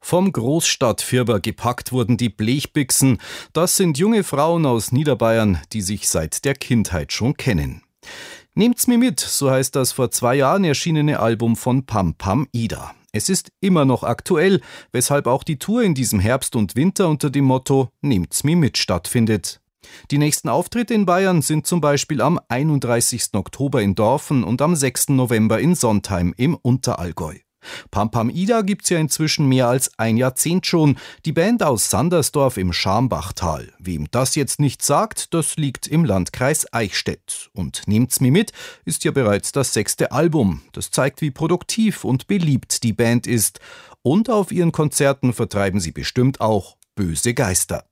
Vom Großstadtfirber gepackt wurden die Blechbixen. Das sind junge Frauen aus Niederbayern, die sich seit der Kindheit schon kennen. Nehmt's mir mit, so heißt das vor 2 Jahren erschienene Album von Pam Pam Ida. Es ist immer noch aktuell, weshalb auch die Tour in diesem Herbst und Winter unter dem Motto Nehmt's mir mit stattfindet. Die nächsten Auftritte in Bayern sind zum Beispiel am 31. Oktober in Dorfen und am 6. November in Sontheim im Unterallgäu. Pam Pam Ida gibt's ja inzwischen mehr als ein Jahrzehnt schon. Die Band aus Sandersdorf im Schambachtal. Wem das jetzt nicht sagt, das liegt im Landkreis Eichstätt. Und Nehmt's mir mit ist ja bereits das 6. Album. Das zeigt, wie produktiv und beliebt die Band ist. Und auf ihren Konzerten vertreiben sie bestimmt auch böse Geister.